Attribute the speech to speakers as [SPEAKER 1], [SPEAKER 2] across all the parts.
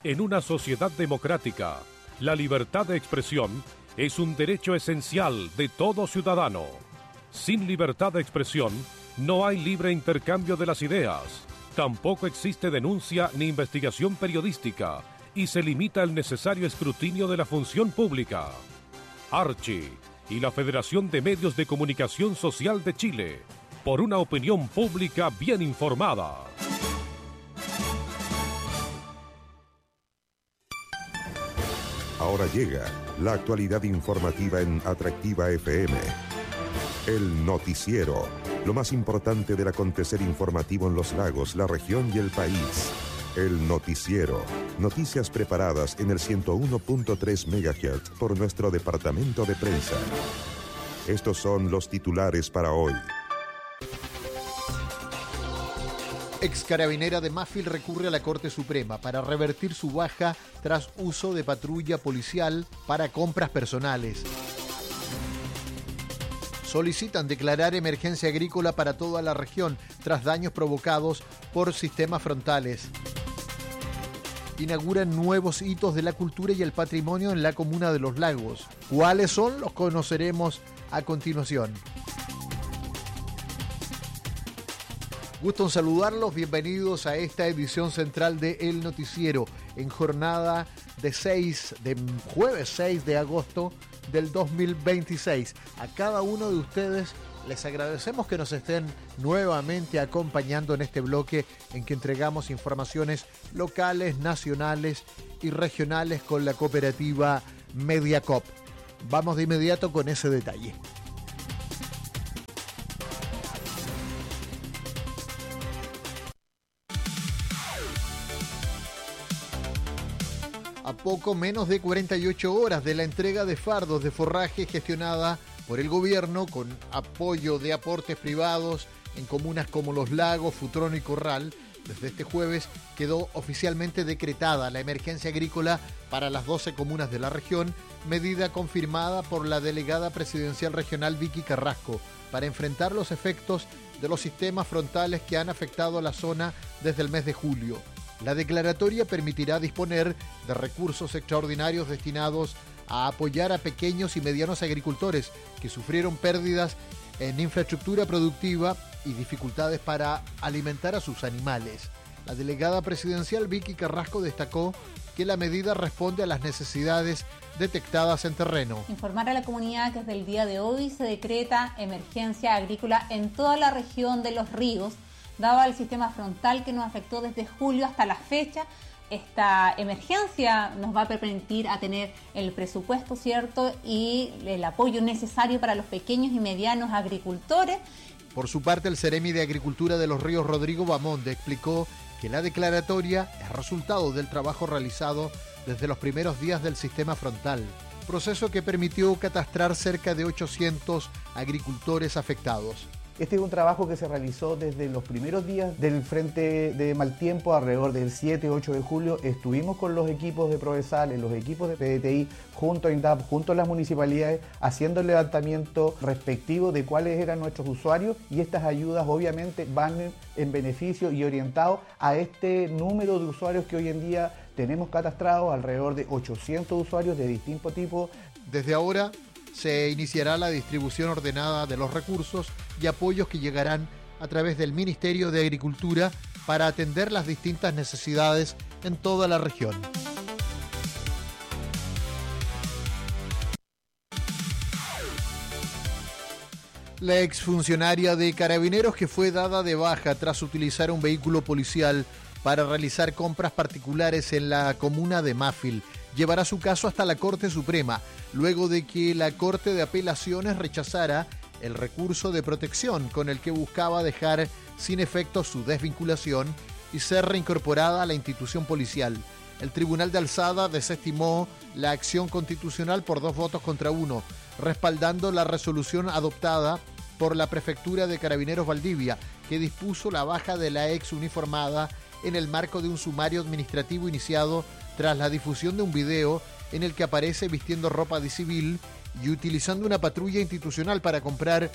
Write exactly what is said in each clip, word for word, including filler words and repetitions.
[SPEAKER 1] En una sociedad democrática, la libertad de expresión es un derecho esencial de todo ciudadano. Sin libertad de expresión, no hay libre intercambio de las ideas. Tampoco existe denuncia ni investigación periodística y se limita el necesario escrutinio de la función pública. Archi y la Federación de Medios de Comunicación Social de Chile, por una opinión pública bien informada.
[SPEAKER 2] Ahora llega la actualidad informativa en Atractiva F M. El noticiero, lo más importante del acontecer informativo en los lagos, la región y el país. El noticiero, noticias preparadas en el ciento uno punto tres megahertz por nuestro departamento de prensa. Estos son los titulares para hoy.
[SPEAKER 3] Ex carabinera de Mafil recurre a la Corte Suprema para revertir su baja tras uso de patrulla policial para compras personales. Solicitan declarar emergencia agrícola para toda la región tras daños provocados por sistemas frontales. Inauguran nuevos hitos de la cultura y el patrimonio en la comuna de Los Lagos. ¿Cuáles son? Los conoceremos a continuación. Gusto en saludarlos, bienvenidos a esta edición central de El Noticiero en jornada de seis, de jueves seis de agosto del dos mil veintiséis. A cada uno de ustedes les agradecemos que nos estén nuevamente acompañando en este bloque en que entregamos informaciones locales, nacionales y regionales con la cooperativa Mediacop. Vamos de inmediato con ese detalle. A poco menos de cuarenta y ocho horas de la entrega de fardos de forraje gestionada por el gobierno con apoyo de aportes privados en comunas como Los Lagos, Futrono y Corral, desde este jueves quedó oficialmente decretada la emergencia agrícola para las doce comunas de la región, medida confirmada por la delegada presidencial regional Vicky Carrasco, para enfrentar los efectos de los sistemas frontales que han afectado a la zona desde el mes de julio. La declaratoria permitirá disponer de recursos extraordinarios destinados a apoyar a pequeños y medianos agricultores que sufrieron pérdidas en infraestructura productiva y dificultades para alimentar a sus animales. La delegada presidencial Vicky Carrasco destacó que la medida responde a las necesidades detectadas en terreno.
[SPEAKER 4] Informar a la comunidad que desde el día de hoy se decreta emergencia agrícola en toda la región de Los Ríos, dado el sistema frontal que nos afectó desde julio hasta la fecha. Esta emergencia nos va a permitir a tener el presupuesto, ¿cierto?, y el apoyo necesario para los pequeños y medianos agricultores.
[SPEAKER 3] Por su parte, el Seremi de Agricultura de Los Ríos, Rodrigo Bamonde, explicó que la declaratoria es resultado del trabajo realizado desde los primeros días del sistema frontal, proceso que permitió catastrar cerca de ochocientos agricultores afectados.
[SPEAKER 5] Este es un trabajo que se realizó desde los primeros días del frente de mal tiempo, alrededor del siete ocho de julio. Estuvimos con los equipos de Provesal, los equipos de P D T I, junto a INDAP, junto a las municipalidades, haciendo el levantamiento respectivo de cuáles eran nuestros usuarios, y estas ayudas obviamente van en beneficio y orientados a este número de usuarios que hoy en día tenemos catastrados, alrededor de ochocientos usuarios de distinto tipo.
[SPEAKER 3] Desde ahora se iniciará la distribución ordenada de los recursos y apoyos que llegarán a través del Ministerio de Agricultura para atender las distintas necesidades en toda la región. La exfuncionaria de Carabineros, que fue dada de baja tras utilizar un vehículo policial para realizar compras particulares en la comuna de Mafil, llevará su caso hasta la Corte Suprema, luego de que la Corte de Apelaciones rechazara el recurso de protección con el que buscaba dejar sin efecto su desvinculación y ser reincorporada a la institución policial. El Tribunal de Alzada desestimó la acción constitucional por dos votos contra uno, respaldando la resolución adoptada por la Prefectura de Carabineros Valdivia, que dispuso la baja de la ex uniformada en el marco de un sumario administrativo iniciado tras la difusión de un video en el que aparece vistiendo ropa de civil y utilizando una patrulla institucional para comprar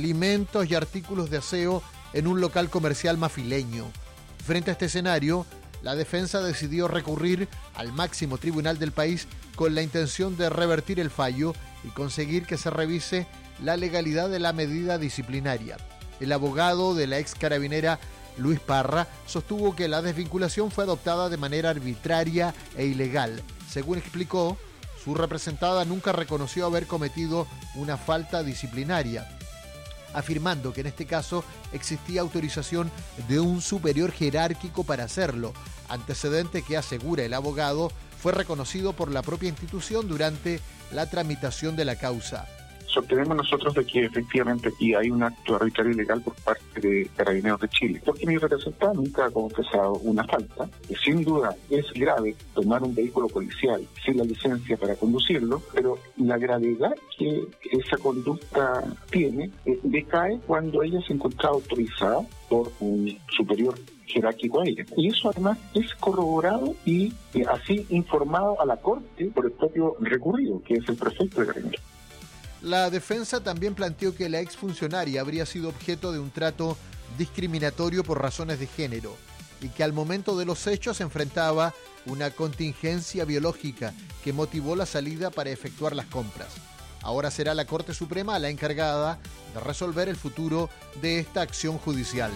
[SPEAKER 3] alimentos y artículos de aseo en un local comercial mafileño. Frente a este escenario, la defensa decidió recurrir al máximo tribunal del país con la intención de revertir el fallo y conseguir que se revise la legalidad de la medida disciplinaria. El abogado de la ex carabinera Luis Parra sostuvo que la desvinculación fue adoptada de manera arbitraria e ilegal. Según explicó, su representada nunca reconoció haber cometido una falta disciplinaria, afirmando que en este caso existía autorización de un superior jerárquico para hacerlo, antecedente que, asegura el abogado, fue reconocido por la propia institución durante la tramitación de la causa.
[SPEAKER 6] Sostenemos nosotros de que efectivamente aquí hay un acto arbitrario ilegal por parte de Carabineros de Chile, porque mi representante nunca ha confesado una falta, y sin duda es grave tomar un vehículo policial sin la licencia para conducirlo, pero la gravedad que esa conducta tiene eh, decae cuando ella se encontraba autorizada por un superior jerárquico a ella. Y eso además es corroborado y eh, así informado a la Corte por el propio recurrido, que es el prefecto de Carabineros.
[SPEAKER 3] La defensa también planteó que la exfuncionaria habría sido objeto de un trato discriminatorio por razones de género y que al momento de los hechos enfrentaba una contingencia biológica que motivó la salida para efectuar las compras. Ahora será la Corte Suprema la encargada de resolver el futuro de esta acción judicial.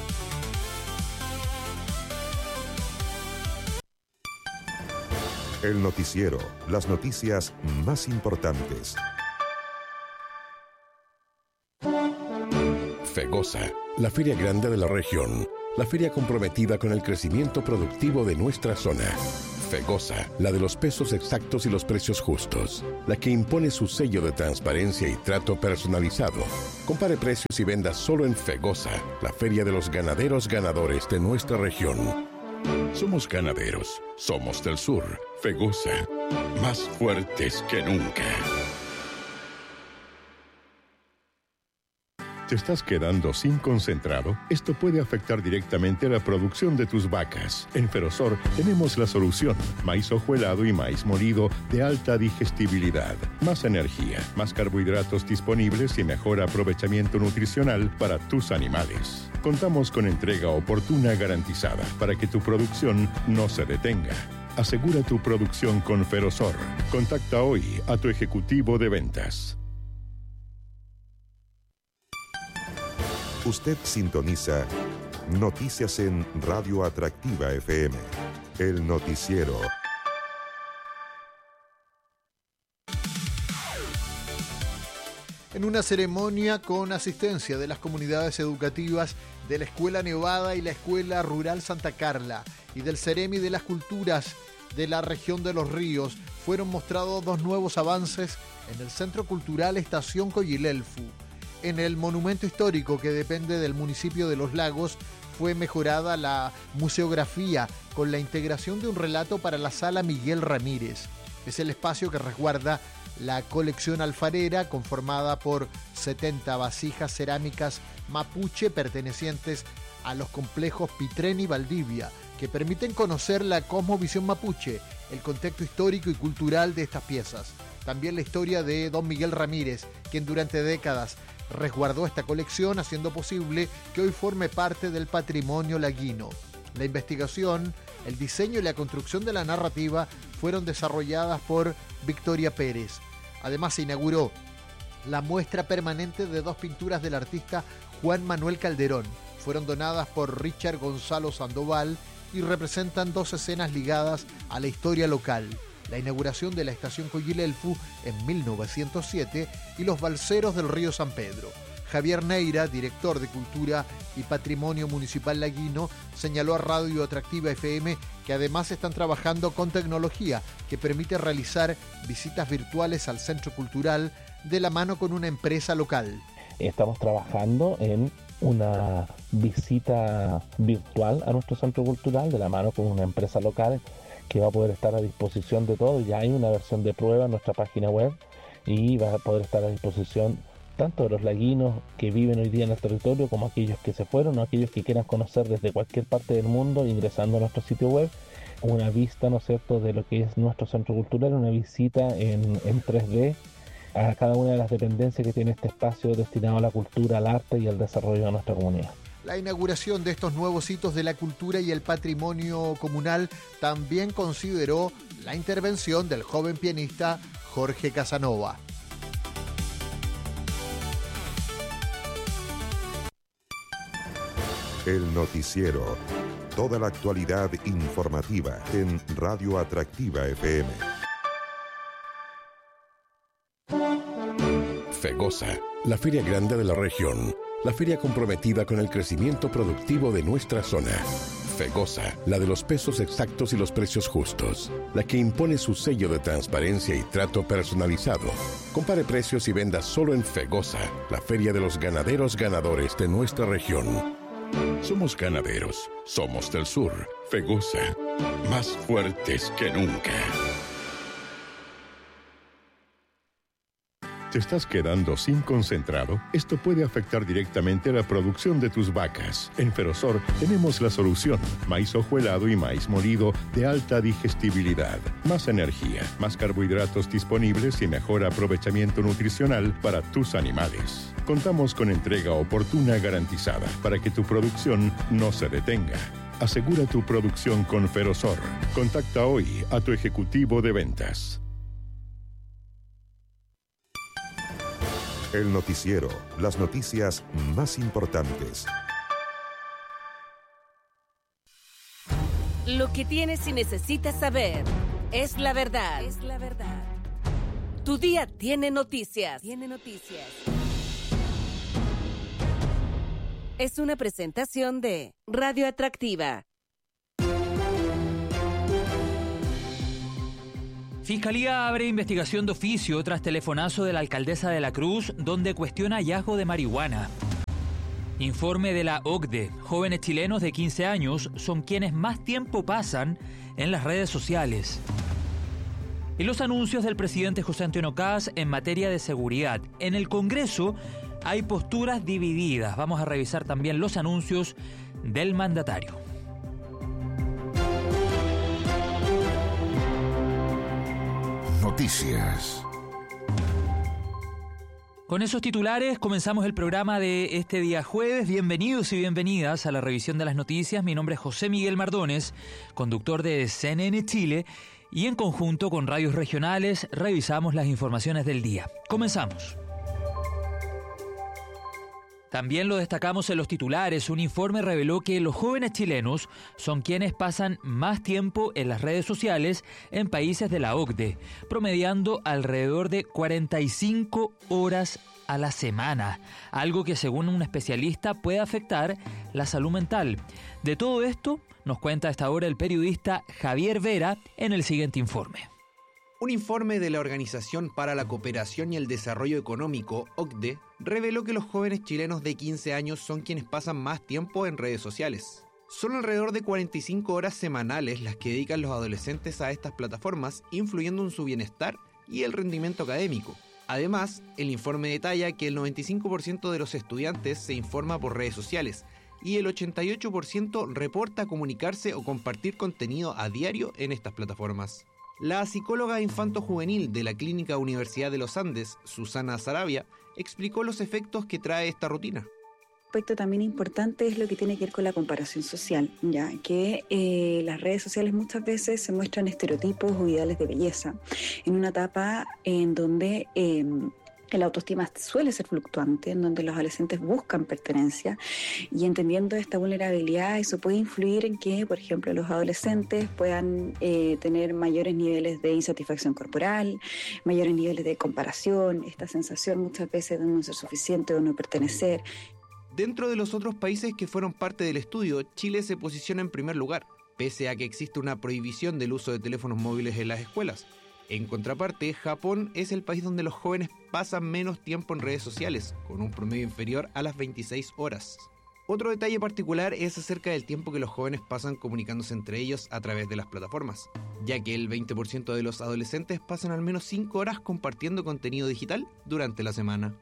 [SPEAKER 2] El noticiero, las noticias más importantes.
[SPEAKER 7] FEGOSA, la feria grande de la región, la feria comprometida con el crecimiento productivo de nuestra zona. FEGOSA, la de los pesos exactos y los precios justos, la que impone su sello de transparencia y trato personalizado. Compare precios y venda solo en FEGOSA, la feria de los ganaderos ganadores de nuestra región. Somos ganaderos, somos del sur. FEGOSA, más fuertes que nunca. ¿Te estás quedando sin concentrado? Esto puede afectar directamente la producción de tus vacas. En Ferosor tenemos la solución. Maíz hojuelado y maíz molido de alta digestibilidad. Más energía, más carbohidratos disponibles y mejor aprovechamiento nutricional para tus animales. Contamos con entrega oportuna garantizada para que tu producción no se detenga. Asegura tu producción con Ferosor. Contacta hoy a tu ejecutivo de ventas.
[SPEAKER 2] Usted sintoniza Noticias en Radio Atractiva F M, el noticiero.
[SPEAKER 3] En una ceremonia con asistencia de las comunidades educativas de la Escuela Nevada y la Escuela Rural Santa Carla y del Ceremi de las Culturas de la región de Los Ríos, fueron mostrados dos nuevos avances en el Centro Cultural Estación Coyilelfu. En el monumento histórico que depende del municipio de Los Lagos fue mejorada la museografía con la integración de un relato para la Sala Miguel Ramírez. Es el espacio que resguarda la colección alfarera conformada por setenta vasijas cerámicas mapuche pertenecientes a los complejos Pitrén y Valdivia, que permiten conocer la cosmovisión mapuche, el contexto histórico y cultural de estas piezas. También la historia de don Miguel Ramírez, quien durante décadas resguardó esta colección, haciendo posible que hoy forme parte del patrimonio laguino. La investigación, el diseño y la construcción de la narrativa fueron desarrolladas por Victoria Pérez. Además, se inauguró la muestra permanente de dos pinturas del artista Juan Manuel Calderón. Fueron donadas por Richard Gonzalo Sandoval y representan dos escenas ligadas a la historia local: la inauguración de la estación Coyilelfu en mil novecientos siete y los balseros del río San Pedro. Javier Neira, director de Cultura y Patrimonio Municipal Laguino, señaló a Radio Atractiva F M que además están trabajando con tecnología que permite realizar visitas virtuales al centro cultural de la mano con una empresa local.
[SPEAKER 8] Estamos trabajando en una visita virtual a nuestro centro cultural de la mano con una empresa local que va a poder estar a disposición de todos. Ya hay una versión de prueba en nuestra página web y va a poder estar a disposición tanto de los laguinos que viven hoy día en el territorio como aquellos que se fueron o aquellos que quieran conocer desde cualquier parte del mundo ingresando a nuestro sitio web una vista, ¿no es cierto?, de lo que es nuestro centro cultural, una visita en, en tres D a cada una de las dependencias que tiene este espacio destinado a la cultura, al arte y al desarrollo de nuestra comunidad.
[SPEAKER 3] La inauguración de estos nuevos hitos de la cultura y el patrimonio comunal también consideró la intervención del joven pianista Jorge Casanova.
[SPEAKER 2] El noticiero. Toda la actualidad informativa en Radio Atractiva F M.
[SPEAKER 7] FEGOSA, la feria grande de la región. La feria comprometida con el crecimiento productivo de nuestra zona. FEGOSA, la de los pesos exactos y los precios justos. La que impone su sello de transparencia y trato personalizado. Compare precios y venda solo en FEGOSA, la feria de los ganaderos ganadores de nuestra región. Somos ganaderos, somos del sur. FEGOSA, más fuertes que nunca. ¿Te estás quedando sin concentrado? Esto puede afectar directamente a la producción de tus vacas. En Ferosor tenemos la solución. Maíz hojuelado y maíz molido de alta digestibilidad. Más energía, más carbohidratos disponibles y mejor aprovechamiento nutricional para tus animales. Contamos con entrega oportuna garantizada para que tu producción no se detenga. Asegura tu producción con Ferosor. Contacta hoy a tu ejecutivo de ventas.
[SPEAKER 2] El noticiero, las noticias más importantes.
[SPEAKER 9] Lo que tienes y necesitas saber es la verdad. Es la verdad. Tu día tiene noticias. Tiene noticias. Es una presentación de Radio Atractiva.
[SPEAKER 10] Fiscalía abre investigación de oficio tras telefonazo de la alcaldesa de La Cruz, donde cuestiona hallazgo de marihuana. Informe de la O C D E. Jóvenes chilenos de quince años son quienes más tiempo pasan en las redes sociales. Y los anuncios del presidente José Antonio Kast en materia de seguridad. En el Congreso hay posturas divididas. Vamos a revisar también los anuncios del mandatario.
[SPEAKER 11] Noticias.
[SPEAKER 10] Con esos titulares comenzamos el programa de este día jueves. Bienvenidos y bienvenidas a la revisión de las noticias. Mi nombre es José Miguel Mardones, conductor de C N N Chile, y en conjunto con radios regionales revisamos las informaciones del día. Comenzamos. También lo destacamos en los titulares. Un informe reveló que los jóvenes chilenos son quienes pasan más tiempo en las redes sociales en países de la O C D E, promediando alrededor de cuarenta y cinco horas a la semana, algo que según un especialista puede afectar la salud mental. De todo esto nos cuenta a esta hora el periodista Javier Vera en el siguiente informe.
[SPEAKER 12] Un informe de la Organización para la Cooperación y el Desarrollo Económico, O C D E, reveló que los jóvenes chilenos de quince años son quienes pasan más tiempo en redes sociales. Son alrededor de cuarenta y cinco horas semanales las que dedican los adolescentes a estas plataformas, influyendo en su bienestar y el rendimiento académico. Además, el informe detalla que el noventa y cinco por ciento de los estudiantes se informa por redes sociales y el ochenta y ocho por ciento reporta comunicarse o compartir contenido a diario en estas plataformas. La psicóloga infanto-juvenil de la Clínica Universidad de los Andes, Susana Sarabia, explicó los efectos que trae esta rutina.
[SPEAKER 13] Un aspecto también importante es lo que tiene que ver con la comparación social, ya que eh, las redes sociales muchas veces se muestran estereotipos o ideales de belleza en una etapa en donde eh, la autoestima suele ser fluctuante, en donde los adolescentes buscan pertenencia, y entendiendo esta vulnerabilidad, eso puede influir en que, por ejemplo, los adolescentes puedan eh, tener mayores niveles de insatisfacción corporal, mayores niveles de comparación, esta sensación muchas veces de no ser suficiente o no pertenecer.
[SPEAKER 12] Dentro de los otros países que fueron parte del estudio, Chile se posiciona en primer lugar, pese a que existe una prohibición del uso de teléfonos móviles en las escuelas. En contraparte, Japón es el país donde los jóvenes pasan menos tiempo en redes sociales, con un promedio inferior a las veintiséis horas. Otro detalle particular es acerca del tiempo que los jóvenes pasan comunicándose entre ellos a través de las plataformas, ya que el veinte por ciento de los adolescentes pasan al menos cinco horas compartiendo contenido digital durante la semana.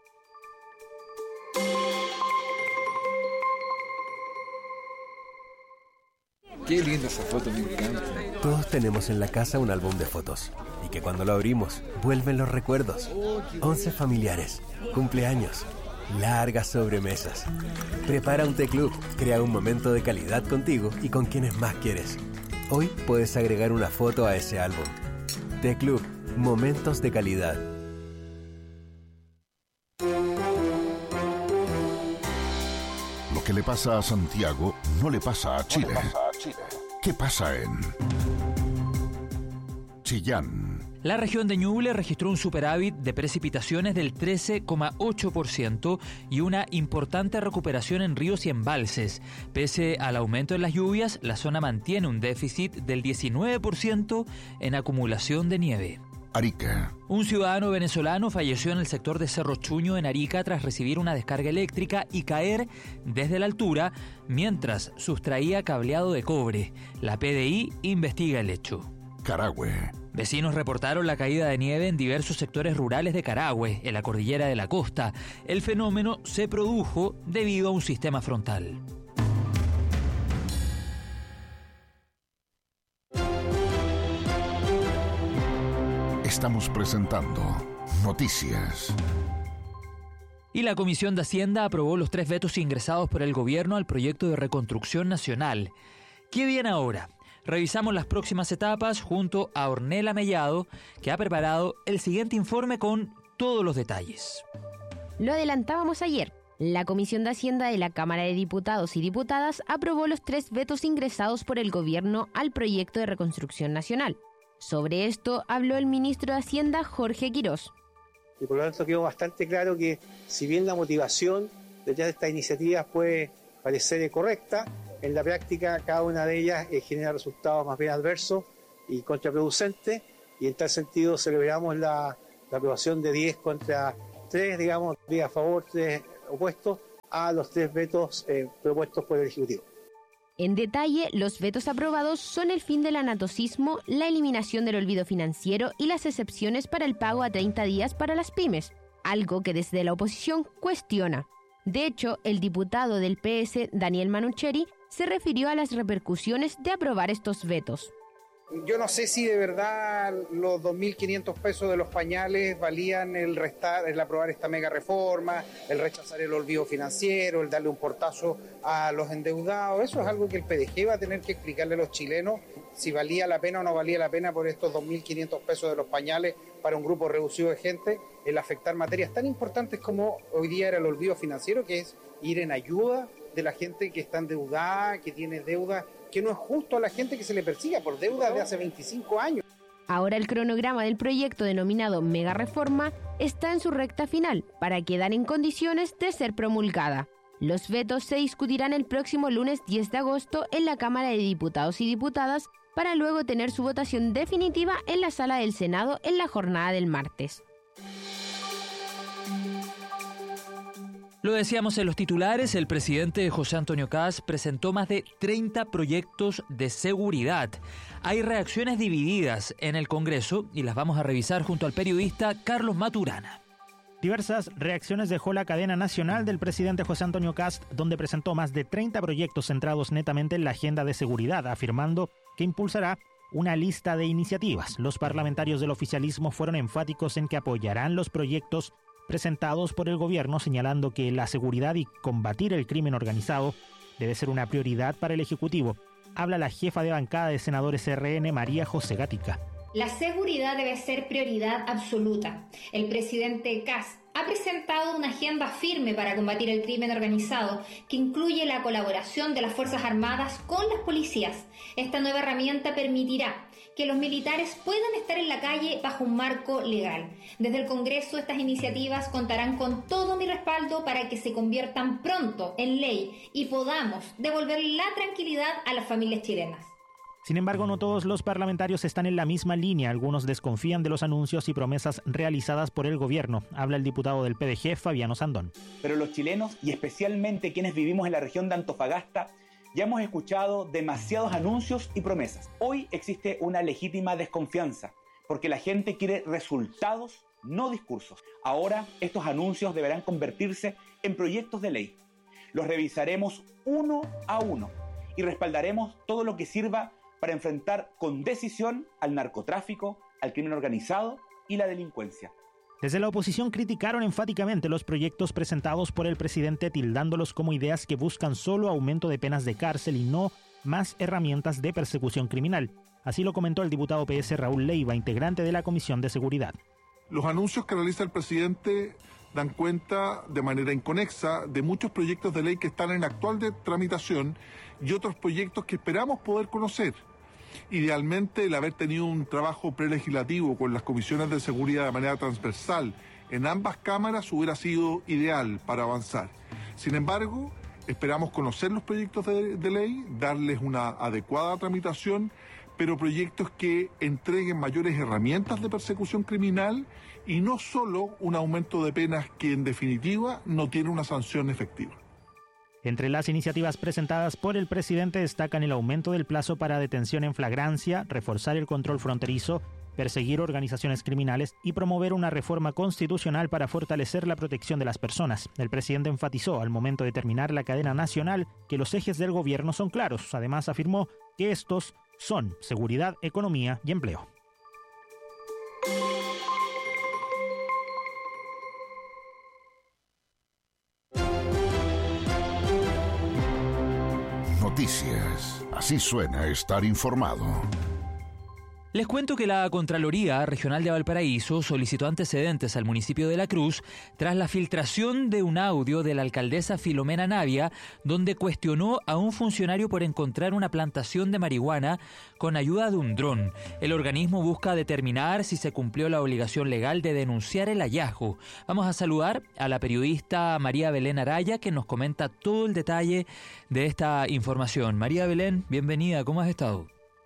[SPEAKER 14] Qué linda esa foto, me encanta.
[SPEAKER 15] Todos tenemos en la casa un álbum de fotos y que cuando lo abrimos vuelven los recuerdos. Once familiares, cumpleaños, largas sobremesas. Prepara un té club, crea un momento de calidad contigo y con quienes más quieres. Hoy puedes agregar una foto a ese álbum. Té Club, momentos de calidad.
[SPEAKER 11] Lo que le pasa a Santiago no le pasa a Chile. ¿Qué pasa en Chillán?
[SPEAKER 10] La región de Ñuble registró un superávit de precipitaciones del trece coma ocho por ciento y una importante recuperación en ríos y embalses. Pese al aumento en las lluvias, la zona mantiene un déficit del diecinueve por ciento en acumulación de nieve.
[SPEAKER 11] Arica.
[SPEAKER 10] Un ciudadano venezolano falleció en el sector de Cerro Chuño, en Arica, tras recibir una descarga eléctrica y caer desde la altura mientras sustraía cableado de cobre. La P D I investiga el hecho.
[SPEAKER 11] Carahue.
[SPEAKER 10] Vecinos reportaron la caída de nieve en diversos sectores rurales de Carahue, en la cordillera de la costa. El fenómeno se produjo debido a un sistema frontal.
[SPEAKER 11] Estamos presentando Noticias.
[SPEAKER 10] Y la Comisión de Hacienda aprobó los tres vetos ingresados por el gobierno al proyecto de reconstrucción nacional. ¿Qué viene ahora? Revisamos las próximas etapas junto a Ornella Mellado, que ha preparado el siguiente informe con todos los detalles.
[SPEAKER 16] Lo adelantábamos ayer. La Comisión de Hacienda de la Cámara de Diputados y Diputadas aprobó los tres vetos ingresados por el gobierno al proyecto de reconstrucción nacional. Sobre esto habló el ministro de Hacienda, Jorge Quirós.
[SPEAKER 17] Y por lo tanto quedó bastante claro que si bien la motivación detrás de estas iniciativas puede parecer correcta, en la práctica cada una de ellas eh, genera resultados más bien adversos y contraproducentes, y en tal sentido celebramos la, la aprobación de diez contra tres, digamos, diez a favor, tres opuestos a los tres vetos eh, propuestos por el Ejecutivo.
[SPEAKER 16] En detalle, los vetos aprobados son el fin del anatocismo, la eliminación del olvido financiero y las excepciones para el pago a treinta días para las pymes, algo que desde la oposición cuestiona. De hecho, el diputado del P S, Daniel Manucheri, se refirió a las repercusiones de aprobar estos vetos.
[SPEAKER 18] Yo no sé si de verdad los dos mil quinientos pesos de los pañales valían el restar, el aprobar esta mega reforma, el rechazar el olvido financiero, el darle un portazo a los endeudados. Eso es algo que el P D G va a tener que explicarle a los chilenos si valía la pena o no valía la pena por estos dos mil quinientos pesos de los pañales para un grupo reducido de gente, el afectar materias tan importantes como hoy día era el olvido financiero, que es ir en ayuda de la gente que está endeudada, que tiene deuda, que no es justo a la gente que se le persiga por deudas de hace veinticinco años.
[SPEAKER 16] Ahora el cronograma del proyecto denominado Mega Reforma está en su recta final para quedar en condiciones de ser promulgada. Los vetos se discutirán el próximo lunes diez de agosto en la Cámara de Diputados y Diputadas para luego tener su votación definitiva en la sala del Senado en la jornada del martes.
[SPEAKER 10] Lo decíamos en los titulares, el presidente José Antonio Kast presentó más de treinta proyectos de seguridad. Hay reacciones divididas en el Congreso y las vamos a revisar junto al periodista Carlos Maturana.
[SPEAKER 19] Diversas reacciones dejó la cadena nacional del presidente José Antonio Kast, donde presentó más de treinta proyectos centrados netamente en la agenda de seguridad, afirmando que impulsará una lista de iniciativas. Los parlamentarios del oficialismo fueron enfáticos en que apoyarán los proyectos presentados por el gobierno, señalando que la seguridad y combatir el crimen organizado debe ser una prioridad para el Ejecutivo. Habla la jefa de bancada de senadores R N, María José Gatica.
[SPEAKER 20] La seguridad debe ser prioridad absoluta. El presidente Kast ha presentado una agenda firme para combatir el crimen organizado que incluye la colaboración de las Fuerzas Armadas con las policías. Esta nueva herramienta permitirá que los militares puedan estar en la calle bajo un marco legal. Desde el Congreso, estas iniciativas contarán con todo mi respaldo para que se conviertan pronto en ley y podamos devolver la tranquilidad a las familias chilenas.
[SPEAKER 19] Sin embargo, no todos los parlamentarios están en la misma línea. Algunos desconfían de los anuncios y promesas realizadas por el gobierno. Habla el diputado del P D G, Fabiano Sandón.
[SPEAKER 21] Pero los chilenos, y especialmente quienes vivimos en la región de Antofagasta, ya hemos escuchado demasiados anuncios y promesas. Hoy existe una legítima desconfianza, porque la gente quiere resultados, no discursos. Ahora estos anuncios deberán convertirse en proyectos de ley. Los revisaremos uno a uno y respaldaremos todo lo que sirva para enfrentar con decisión al narcotráfico, al crimen organizado y la delincuencia.
[SPEAKER 19] Desde la oposición criticaron enfáticamente los proyectos presentados por el presidente, tildándolos como ideas que buscan solo aumento de penas de cárcel y no más herramientas de persecución criminal. Así lo comentó el diputado P S Raúl Leiva, integrante de la Comisión de Seguridad.
[SPEAKER 1] Los anuncios que realiza el presidente dan cuenta de manera inconexa de muchos proyectos de ley que están en actual de tramitación y otros proyectos que esperamos poder conocer. Idealmente, el haber tenido un trabajo prelegislativo con las comisiones de seguridad de manera transversal en ambas cámaras hubiera sido ideal para avanzar. Sin embargo, esperamos conocer los proyectos de, de ley, darles una adecuada tramitación, pero proyectos que entreguen mayores herramientas de persecución criminal y no solo un aumento de penas que en definitiva no tiene una sanción efectiva.
[SPEAKER 19] Entre las iniciativas presentadas por el presidente destacan el aumento del plazo para detención en flagrancia, reforzar el control fronterizo, perseguir organizaciones criminales y promover una reforma constitucional para fortalecer la protección de las personas. El presidente enfatizó al momento de terminar la cadena nacional que los ejes del gobierno son claros. Además, afirmó que estos son seguridad, economía y empleo.
[SPEAKER 11] Noticias. Así suena estar informado.
[SPEAKER 10] Les cuento que la Contraloría Regional de Valparaíso solicitó antecedentes al municipio de La Cruz tras la filtración de un audio de la alcaldesa Filomena Navia, donde cuestionó a un funcionario por encontrar una plantación de marihuana con ayuda de un dron. El organismo busca determinar si se cumplió la obligación legal de denunciar el hallazgo. Vamos a saludar a la periodista María Belén Araya, que nos comenta todo el detalle de esta información. María Belén, bienvenida, ¿cómo has estado?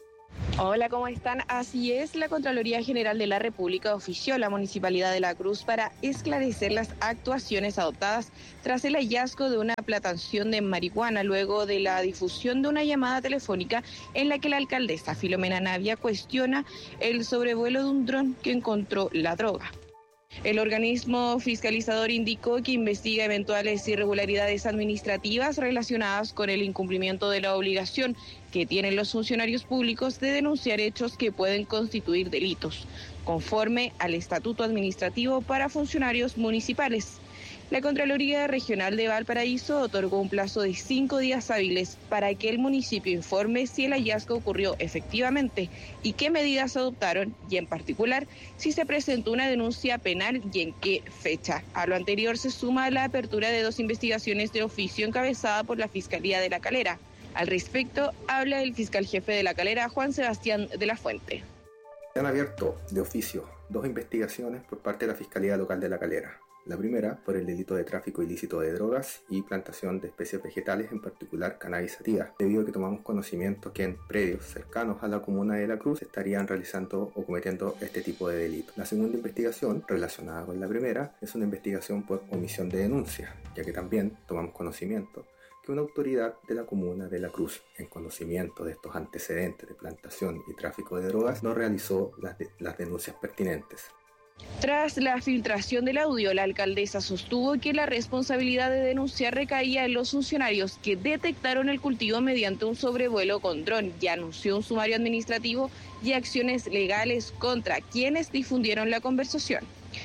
[SPEAKER 22] Hola, ¿cómo están? Así es, la Contraloría General de la República ofició a la Municipalidad de La Cruz para esclarecer las actuaciones adoptadas tras el hallazgo de una plantación de marihuana luego de la difusión de una llamada telefónica en la que la alcaldesa Filomena Navia cuestiona el sobrevuelo de un dron que encontró la droga. El organismo fiscalizador indicó que investiga eventuales irregularidades administrativas relacionadas con el incumplimiento de la obligación que tienen los funcionarios públicos de denunciar hechos que pueden constituir delitos, conforme al Estatuto Administrativo para Funcionarios Municipales. La Contraloría Regional de Valparaíso otorgó un plazo de cinco días hábiles para que el municipio informe si el hallazgo ocurrió efectivamente y qué medidas adoptaron y, en particular, si se presentó una denuncia penal y en qué fecha. A lo anterior se suma la apertura de dos investigaciones de oficio encabezada por la Fiscalía de La Calera. Al respecto, habla el fiscal jefe de La Calera, Juan Sebastián de la Fuente.
[SPEAKER 23] Se han abierto de oficio dos investigaciones por parte de la Fiscalía Local de La Calera. La primera por el delito de tráfico ilícito de drogas y plantación de especies vegetales, en particular cannabis sativa, debido a que tomamos conocimiento que en predios cercanos a la comuna de La Cruz estarían realizando o cometiendo este tipo de delitos. La segunda investigación, relacionada con la primera, es una investigación por omisión de denuncia, ya que también tomamos conocimiento que una autoridad de la comuna de La Cruz, en conocimiento de estos antecedentes de plantación y tráfico de drogas, no realizó las, de, las denuncias pertinentes.
[SPEAKER 22] Tras la filtración del audio, la alcaldesa sostuvo que la responsabilidad de denunciar recaía en los funcionarios que detectaron el cultivo mediante un sobrevuelo con dron y anunció un sumario administrativo y acciones legales contra quienes difundieron la conversación.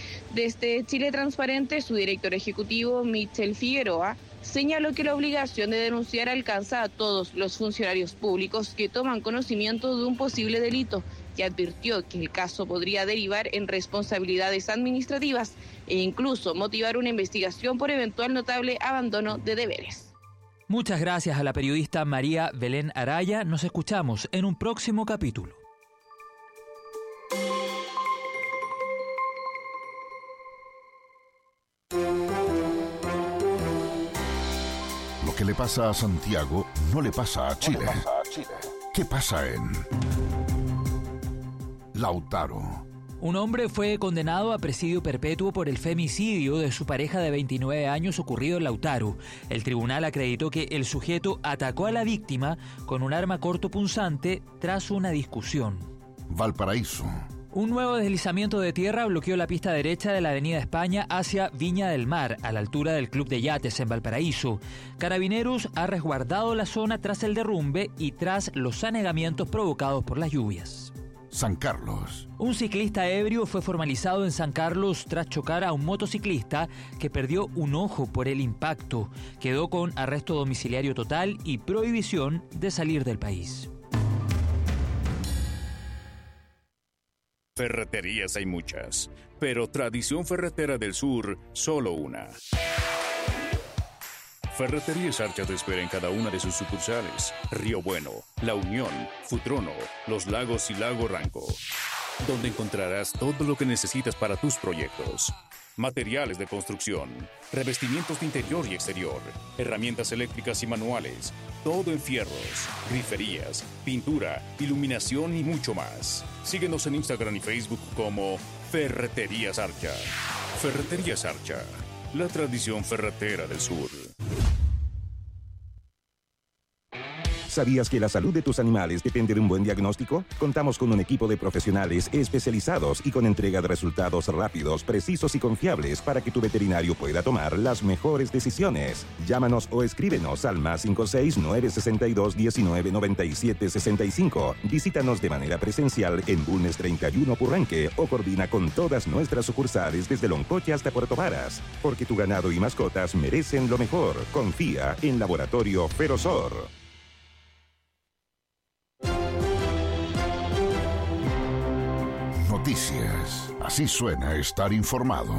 [SPEAKER 22] Desde Chile Transparente, su director ejecutivo, Michel Figueroa, señaló que la obligación de denunciar alcanza a todos los funcionarios públicos que toman conocimiento de un posible delito y advirtió que el caso podría derivar en responsabilidades administrativas e incluso motivar una investigación por eventual notable abandono de deberes.
[SPEAKER 10] Muchas gracias a la periodista María Belén Araya. Nos escuchamos en un próximo capítulo.
[SPEAKER 11] Lo que le pasa a Santiago no le pasa a Chile. ¿Qué pasa en Lautaro?
[SPEAKER 10] Un hombre fue condenado a presidio perpetuo por el femicidio de su pareja de veintinueve años ocurrido en Lautaro. El tribunal acreditó que el sujeto atacó a la víctima con un arma cortopunzante tras una discusión.
[SPEAKER 11] Valparaíso.
[SPEAKER 10] Un nuevo deslizamiento de tierra bloqueó la pista derecha de la Avenida España hacia Viña del Mar, a la altura del Club de Yates en Valparaíso. Carabineros ha resguardado la zona tras el derrumbe y tras los anegamientos provocados por las lluvias.
[SPEAKER 11] San Carlos.
[SPEAKER 10] Un ciclista ebrio fue formalizado en San Carlos tras chocar a un motociclista que perdió un ojo por el impacto. Quedó con arresto domiciliario total y prohibición de salir del país.
[SPEAKER 4] Ferreterías hay muchas, pero Tradición Ferretera del Sur, solo una. Ferreterías Archa te espera en cada una de sus sucursales: Río Bueno, La Unión, Futrono, Los Lagos y Lago Ranco, donde encontrarás todo lo que necesitas para tus proyectos. Materiales de construcción, revestimientos de interior y exterior, herramientas eléctricas y manuales, todo en fierros, griferías, pintura, iluminación y mucho más. Síguenos en Instagram y Facebook como Ferreterías Archa. Ferreterías Archa, la tradición ferretera del sur.
[SPEAKER 5] ¿Sabías que la salud de tus animales depende de un buen diagnóstico? Contamos con un equipo de profesionales especializados y con entrega de resultados rápidos, precisos y confiables para que tu veterinario pueda tomar las mejores decisiones. Llámanos o escríbenos al más cinco seis nueve seis dos diecinueve noventa y siete sesenta y cinco. Visítanos de manera presencial en Bulnes treinta y uno Purranque o coordina con todas nuestras sucursales desde Loncoche hasta Puerto Varas. Porque tu ganado y mascotas merecen lo mejor. Confía en Laboratorio Ferozor.
[SPEAKER 11] Noticias. Así suena estar informado.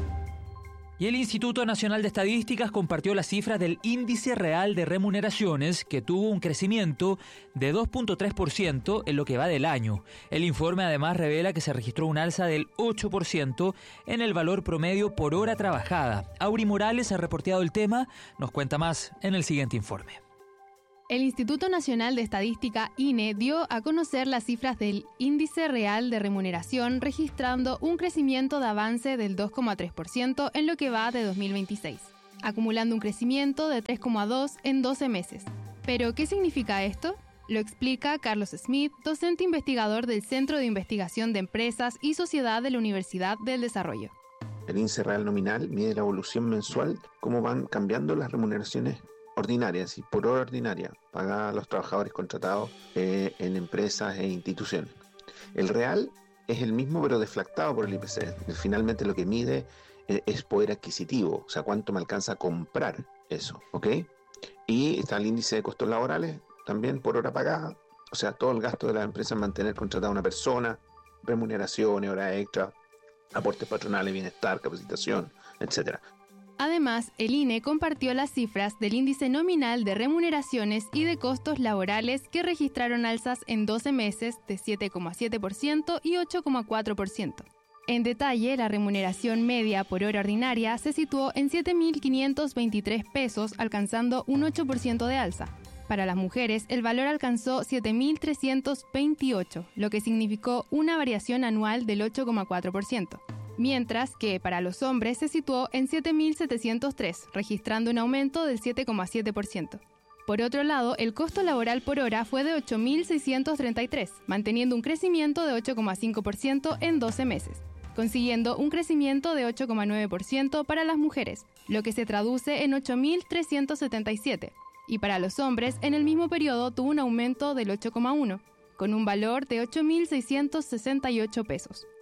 [SPEAKER 10] Y el Instituto Nacional de Estadísticas compartió las cifras del Índice Real de Remuneraciones, que tuvo un crecimiento de dos punto tres por ciento en lo que va del año. El informe además revela que se registró un alza del ocho por ciento en el valor promedio por hora trabajada. Auri Morales ha reporteado el tema, nos cuenta más en el siguiente informe.
[SPEAKER 6] El Instituto Nacional de Estadística, I N E, dio a conocer las cifras del Índice Real de Remuneración, registrando un crecimiento de avance del dos coma tres por ciento en lo que va de dos mil veintiséis, acumulando un crecimiento de tres coma dos por ciento en doce meses. ¿Pero qué significa esto? Lo explica Carlos Smith, docente investigador del Centro de Investigación de Empresas y Sociedad de la Universidad del Desarrollo.
[SPEAKER 23] El índice real nominal mide la evolución mensual, cómo van cambiando las remuneraciones ordinarias y por hora ordinaria pagada a los trabajadores contratados eh, en empresas e instituciones. El real es el mismo pero deflactado por el I P C. Finalmente lo que mide eh, es poder adquisitivo, o sea, cuánto me alcanza a comprar eso, ¿ok? Y está el índice de costos laborales, también por hora pagada, o sea, todo el gasto de la empresa en mantener contratada a una persona, remuneraciones, horas extra, aportes patronales, bienestar, capacitación, etcétera.
[SPEAKER 6] Además, el I N E compartió las cifras del índice nominal de remuneraciones y de costos laborales que registraron alzas en doce meses de siete coma siete por ciento y ocho coma cuatro por ciento. En detalle, la remuneración media por hora ordinaria se situó en siete mil quinientos veintitrés pesos, alcanzando un ocho por ciento de alza. Para las mujeres, el valor alcanzó siete mil trescientos veintiocho, lo que significó una variación anual del ocho coma cuatro por ciento. Mientras que para los hombres se situó en siete mil setecientos tres, registrando un aumento del siete coma siete por ciento. Por otro lado, el costo laboral por hora fue de ocho mil seiscientos treinta y tres, manteniendo un crecimiento de ocho coma cinco por ciento en doce meses, consiguiendo un crecimiento de ocho coma nueve por ciento para las mujeres, lo que se traduce en ocho mil trescientos setenta y siete, y para los hombres en el mismo periodo tuvo un aumento del ocho coma uno, con un valor de ocho mil seiscientos sesenta y ocho pesos.